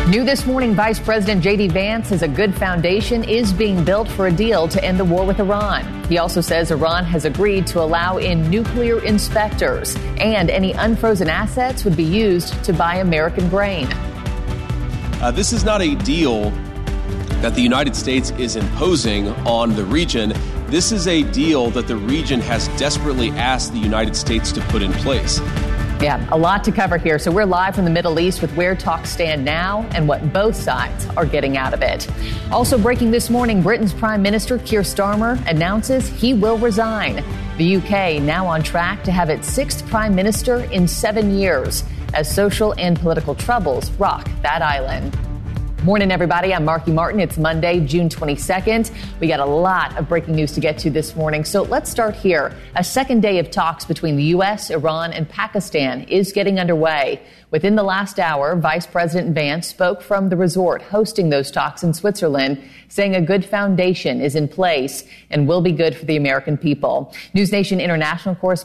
New this morning, Vice President J.D. Vance says a good foundation is being built for a deal to end the war with Iran. He also says Iran has agreed to allow in nuclear inspectors, and any unfrozen assets would be used to buy American grain. This is not a deal that the United States is imposing on the region. This is a deal that the region has desperately asked the United States to put in place. Yeah, a lot to cover here. So we're live from the Middle East with where talks stand now and what both sides are getting out of it. Also breaking this morning, Britain's Prime Minister Keir Starmer announces he will resign. The UK now on track to have its sixth Prime Minister in 7 years as social and political troubles rock that island. Morning, everybody. I'm Marky Martin. It's Monday, June 22nd. We got a lot of breaking news to get to this morning. So let's start here. A second day of talks between the U.S., Iran, and Pakistan is getting underway. Within the last hour, Vice President Vance spoke from the resort hosting those talks in Switzerland, saying a good foundation is in place and will be good for the American people. News Nation international correspondent